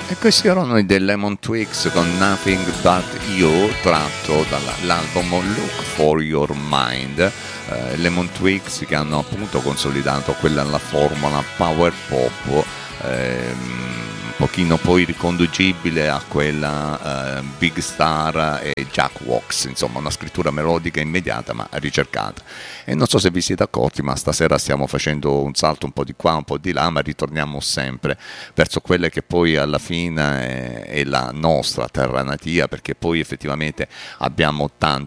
E questi erano i The Lemon Twigs con Nothing But You, tratto dall'album Look For Your Mind. Lemon Twigs che hanno appunto consolidato quella la formula power pop, un pochino poi riconducibile a quella Big Star e Jack Wax, insomma una scrittura melodica immediata ma ricercata. E non so se vi siete accorti, ma stasera stiamo facendo un salto un po' di qua, un po' di là, ma ritorniamo sempre verso quelle che poi alla fine è la nostra terra natia, perché poi effettivamente abbiamo tanti